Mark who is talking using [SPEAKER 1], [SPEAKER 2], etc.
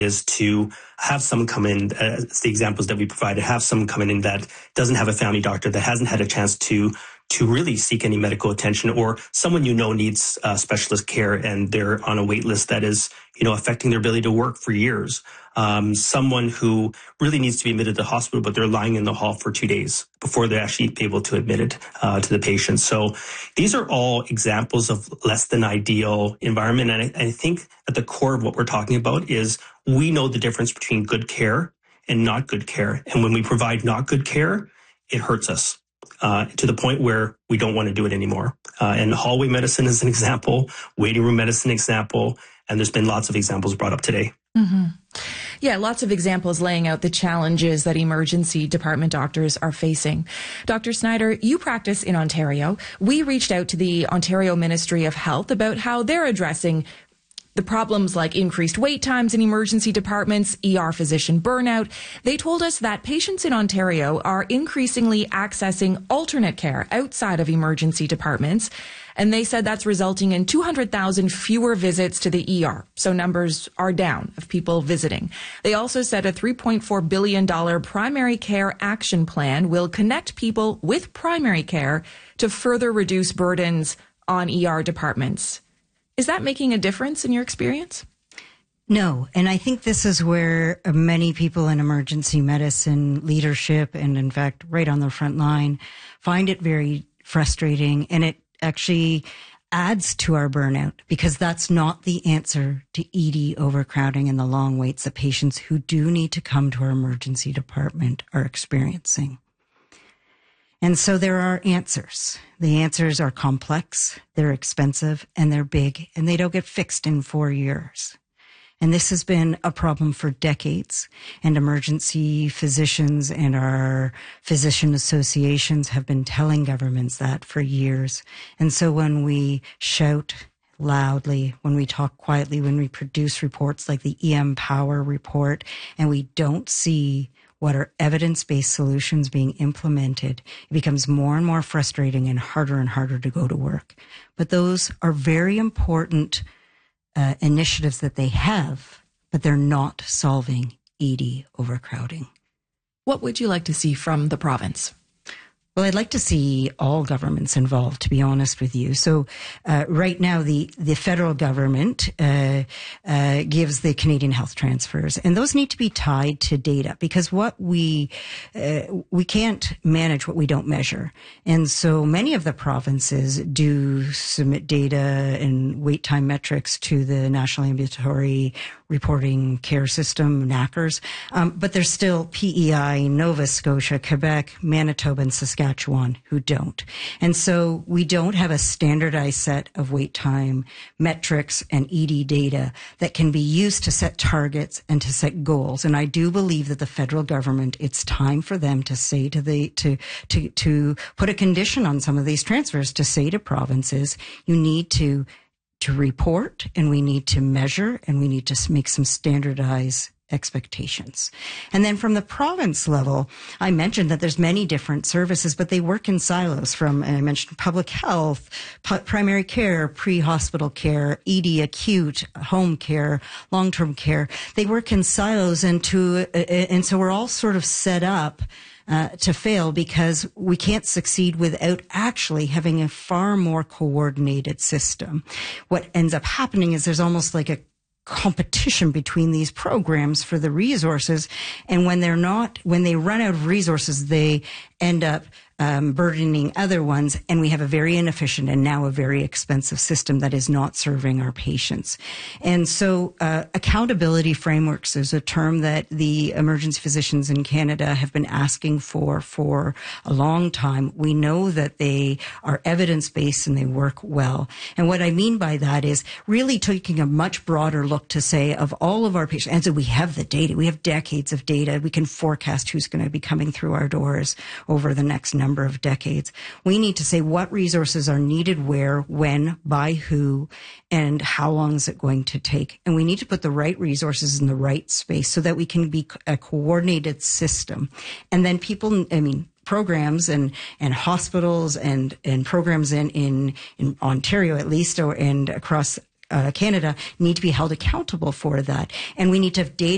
[SPEAKER 1] is to have someone come in, the examples that we provided, have someone come in that doesn't have a family doctor, that hasn't had a chance to really seek any medical attention, or someone needs specialist care and they're on a wait list that is, affecting their ability to work for years. Someone who really needs to be admitted to the hospital, but they're lying in the hall for 2 days before they're actually able to admit it to the patient. So these are all examples of less than ideal environment. And I think at the core of what we're talking about is we know the difference between good care and not good care. And when we provide not good care, it hurts us to the point where we don't want to do it anymore. And hallway medicine is an example, waiting room medicine example, and there's been lots of examples brought up today.
[SPEAKER 2] Mm-hmm. Yeah, lots of examples laying out the challenges that emergency department doctors are facing. Dr. Snyder, you practice in Ontario. We reached out to the Ontario Ministry of Health about how they're addressing the problems like increased wait times in emergency departments, ER physician burnout. They told us that patients in Ontario are increasingly accessing alternate care outside of emergency departments. And they said that's resulting in 200,000 fewer visits to the ER. So numbers are down of people visiting. They also said a $3.4 billion primary care action plan will connect people with primary care to further reduce burdens on ER departments. Is that making a difference in your experience?
[SPEAKER 3] No. And I think this is where many people in emergency medicine leadership and, in fact, right on the front line find it very frustrating. And it actually adds to our burnout because that's not the answer to ED overcrowding and the long waits that patients who do need to come to our emergency department are experiencing. And so there are answers. The answers are complex, they're expensive, and they're big, and they don't get fixed in 4 years. And this has been a problem for decades, and emergency physicians and our physician associations have been telling governments that for years. And so when we shout loudly, when we talk quietly, when we produce reports like the EM Power report, and we don't see what are evidence-based solutions being implemented, it becomes more and more frustrating and harder to go to work. But those are very important initiatives that they have, but they're not solving ED overcrowding.
[SPEAKER 2] What would you like to see from the province?
[SPEAKER 3] Well, I'd like to see all governments involved, to be honest with you. So right now, the federal government gives the Canadian health transfers, and those need to be tied to data because what we can't manage what we don't measure. And so many of the provinces do submit data and wait time metrics to the National Ambulatory Reporting Care System, NACRS, but there's still PEI, Nova Scotia, Quebec, Manitoba, and Saskatchewan who don't. And so we don't have a standardized set of wait time metrics and ED data that can be used to set targets and to set goals. And I do believe that the federal government, it's time for them to say to put a condition on some of these transfers, to say to provinces, you need to report, and we need to measure, and we need to make some standardized expectations. And then from the province level, I mentioned that there's many different services, but they work in silos from, I mentioned public health, primary care, pre-hospital care, ED, acute, home care, long-term care. They work in silos and so we're all sort of set up to fail because we can't succeed without actually having a far more coordinated system. What ends up happening is there's almost like a competition between these programs for the resources. And when they run out of resources, they end up burdening other ones, and we have a very inefficient and now a very expensive system that is not serving our patients. And so accountability frameworks is a term that the emergency physicians in Canada have been asking for a long time. We know that they are evidence-based and they work well. And what I mean by that is really taking a much broader look to say of all of our patients, and so we have the data, we have decades of data, we can forecast who's going to be coming through our doors over the next number of decades. We need to say what resources are needed where, when, by who, and how long is it going to take. And we need to put the right resources in the right space so that we can be a coordinated system. And then programs and hospitals and programs in Ontario at least, and across Canada need to be held accountable for that. And we need to have data